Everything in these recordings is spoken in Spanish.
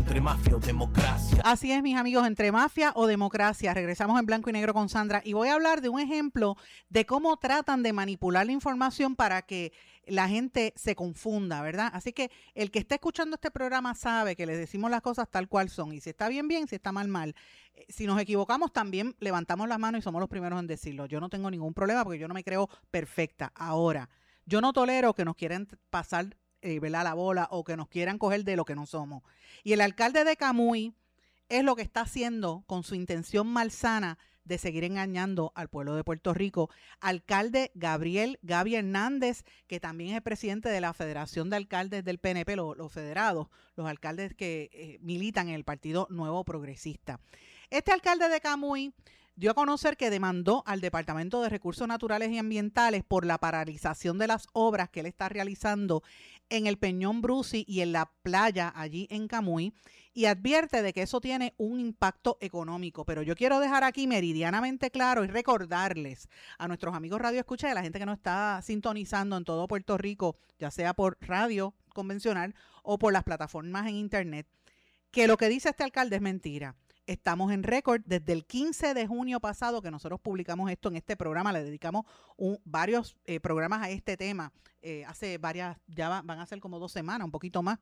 entre mafia o democracia. Así es, mis amigos, entre mafia o democracia. Regresamos en blanco y negro con Sandra y voy a hablar de un ejemplo de cómo tratan de manipular la información para que la gente se confunda, ¿verdad? Así que el que está escuchando este programa sabe que les decimos las cosas tal cual son, y si está bien, bien, si está mal, mal. Si nos equivocamos, también levantamos las manos y somos los primeros en decirlo. Yo no tengo ningún problema porque yo no me creo perfecta. Ahora, yo no tolero que nos quieran pasar la bola o que nos quieran coger de lo que no somos. Y el alcalde de Camuy es lo que está haciendo con su intención malsana de seguir engañando al pueblo de Puerto Rico. Alcalde Gaby Hernández, que también es el presidente de la Federación de Alcaldes del PNP, los federados, los alcaldes que militan en el Partido Nuevo Progresista. Este alcalde de Camuy dio a conocer que demandó al Departamento de Recursos Naturales y Ambientales por la paralización de las obras que él está realizando en el Peñón Brusi y en la playa allí en Camuy, y advierte de que eso tiene un impacto económico. Pero yo quiero dejar aquí meridianamente claro y recordarles a nuestros amigos Radio Escucha y a la gente que nos está sintonizando en todo Puerto Rico, ya sea por radio convencional o por las plataformas en internet, que lo que dice este alcalde es mentira. Estamos en récord desde el 15 de junio pasado que nosotros publicamos esto en este programa. Le dedicamos varios programas a este tema. Hace varias, van a ser como 2 semanas, un poquito más.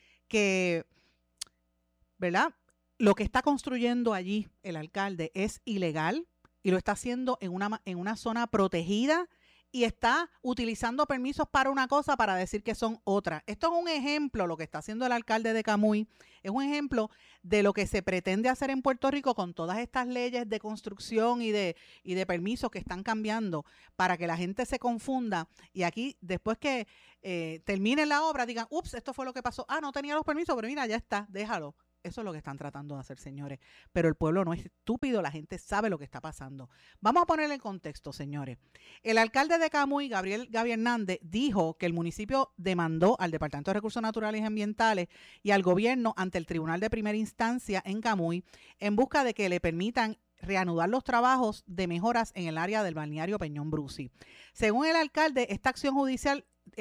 Que, ¿verdad? Lo que está construyendo allí el alcalde es ilegal y lo está haciendo en una zona protegida y está utilizando permisos para una cosa para decir que son otra. Esto es un ejemplo, lo que está haciendo el alcalde de Camuy, es un ejemplo de lo que se pretende hacer en Puerto Rico con todas estas leyes de construcción y de permisos que están cambiando para que la gente se confunda y aquí después que termine la obra digan, ups, esto fue lo que pasó, no tenía los permisos, pero mira, ya está, déjalo. Eso es lo que están tratando de hacer, señores. Pero el pueblo no es estúpido, la gente sabe lo que está pasando. Vamos a ponerle en contexto, señores. El alcalde de Camuy, Gaby Hernández, dijo que el municipio demandó al Departamento de Recursos Naturales y Ambientales y al gobierno ante el Tribunal de Primera Instancia en Camuy en busca de que le permitan reanudar los trabajos de mejoras en el área del balneario Peñón Brusi. Según el alcalde, esta acción judicial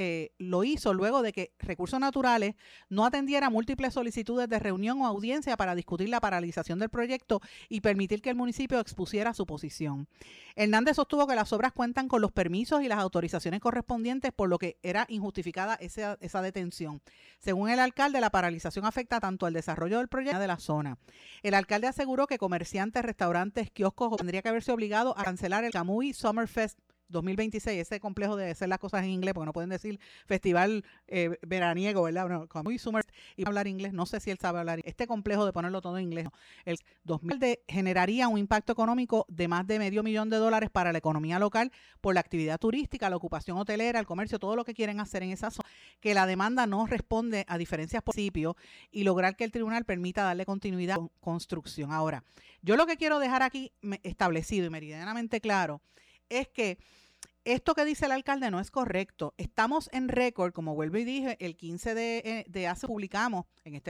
lo hizo luego de que Recursos Naturales no atendiera múltiples solicitudes de reunión o audiencia para discutir la paralización del proyecto y permitir que el municipio expusiera su posición. Hernández sostuvo que las obras cuentan con los permisos y las autorizaciones correspondientes, por lo que era injustificada esa detención. Según el alcalde, la paralización afecta tanto al desarrollo del proyecto de la zona. El alcalde aseguró que comerciantes, restaurantes, kioscos tendría que haberse obligado a cancelar el Camuy Summerfest 2026, ese complejo de hacer las cosas en inglés, porque no pueden decir festival veraniego, ¿verdad? No, Camuy Summer, y hablar inglés, no sé si él sabe hablar. Este complejo de ponerlo todo en inglés, el 2000 generaría un impacto económico de más de $500,000 para la economía local por la actividad turística, la ocupación hotelera, el comercio, todo lo que quieren hacer en esa zona, que la demanda no responde a diferencias por municipio y lograr que el tribunal permita darle continuidad con construcción. Ahora, yo lo que quiero dejar aquí establecido y meridianamente claro es que esto que dice el alcalde no es correcto. Estamos en récord, como vuelvo y dije, el 15 de hace publicamos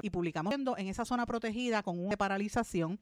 en esa zona protegida con una paralización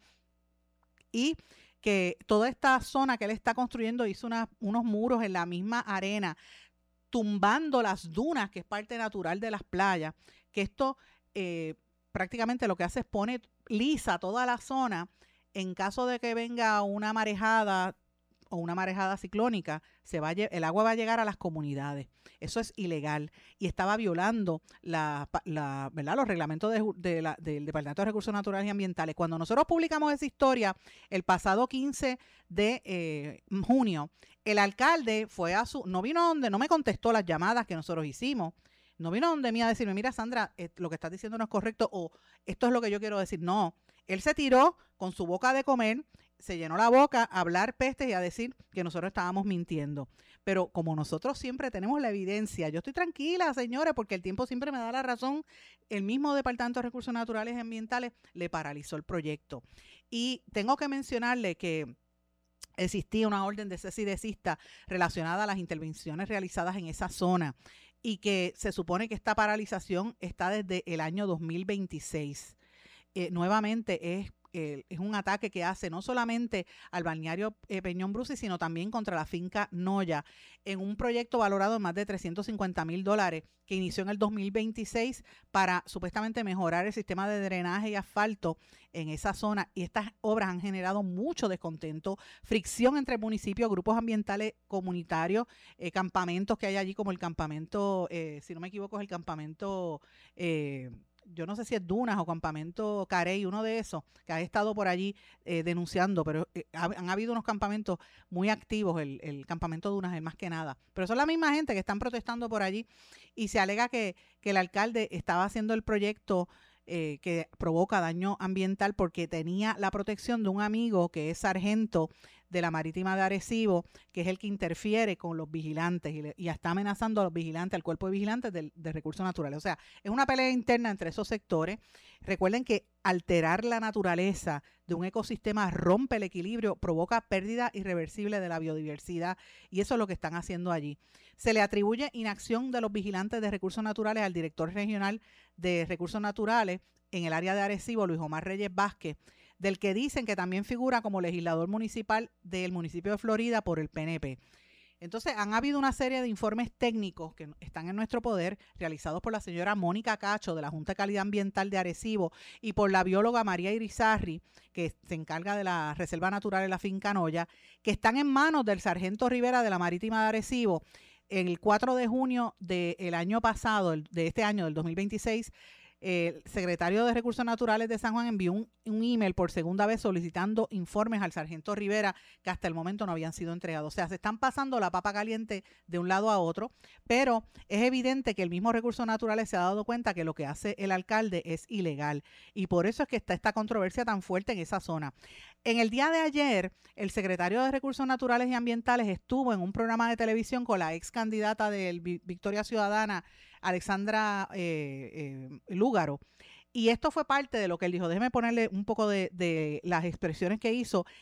y que toda esta zona que él está construyendo hizo unos muros en la misma arena, tumbando las dunas, que es parte natural de las playas, que esto prácticamente lo que hace es pone lisa toda la zona en caso de que venga una marejada o una marejada ciclónica, el agua va a llegar a las comunidades. Eso es ilegal y estaba violando ¿verdad? Los reglamentos del Departamento de Recursos Naturales y Ambientales. Cuando nosotros publicamos esa historia, el pasado 15 de junio, el alcalde fue no me contestó las llamadas que nosotros hicimos. No vino donde mí a decirme, mira Sandra, lo que estás diciendo no es correcto o esto es lo que yo quiero decir. No, él se tiró con su boca de comer, se llenó la boca a hablar pestes y a decir que nosotros estábamos mintiendo. Pero como nosotros siempre tenemos la evidencia, yo estoy tranquila, señores, porque el tiempo siempre me da la razón. El mismo Departamento de Recursos Naturales y Ambientales le paralizó el proyecto. Y tengo que mencionarle que existía una orden de cese y desista relacionada a las intervenciones realizadas en esa zona y que se supone que esta paralización está desde el año 2026. Nuevamente es es un ataque que hace no solamente al balneario Peñón Brusi, sino también contra la finca Noya, en un proyecto valorado en más de $350,000 que inició en el 2026 para supuestamente mejorar el sistema de drenaje y asfalto en esa zona. Y estas obras han generado mucho descontento, fricción entre municipios, grupos ambientales comunitarios, campamentos que hay allí, como el campamento, si no me equivoco, es el campamento... yo no sé si es Dunas o Campamento Carey, uno de esos, que ha estado por allí denunciando, pero han habido unos campamentos muy activos, el Campamento Dunas es más que nada, pero son la misma gente que están protestando por allí y se alega que el alcalde estaba haciendo el proyecto que provoca daño ambiental porque tenía la protección de un amigo que es sargento de la Marítima de Arecibo, que es el que interfiere con los vigilantes y está amenazando a los vigilantes, al cuerpo de vigilantes de recursos naturales. O sea, es una pelea interna entre esos sectores. Recuerden que alterar la naturaleza de un ecosistema rompe el equilibrio, provoca pérdida irreversible de la biodiversidad y eso es lo que están haciendo allí. Se le atribuye inacción de los vigilantes de recursos naturales al director regional de recursos naturales en el área de Arecibo, Luis Omar Reyes Vázquez, del que dicen que también figura como legislador municipal del municipio de Florida por el PNP. Entonces, han habido una serie de informes técnicos que están en nuestro poder, realizados por la señora Mónica Cacho, de la Junta de Calidad Ambiental de Arecibo, y por la bióloga María Irizarry, que se encarga de la Reserva Natural de la Finca Noya, que están en manos del sargento Rivera de la Marítima de Arecibo. El 4 de junio del año pasado, de este año, del 2026, el secretario de Recursos Naturales de San Juan envió un email por segunda vez solicitando informes al sargento Rivera que hasta el momento no habían sido entregados. O sea, se están pasando la papa caliente de un lado a otro, pero es evidente que el mismo Recursos Naturales se ha dado cuenta que lo que hace el alcalde es ilegal y por eso es que está esta controversia tan fuerte en esa zona. En el día de ayer, el secretario de Recursos Naturales y Ambientales estuvo en un programa de televisión con la ex candidata de Victoria Ciudadana, Alexandra Lúgaro. Y esto fue parte de lo que él dijo. Déjeme ponerle un poco de las expresiones que hizo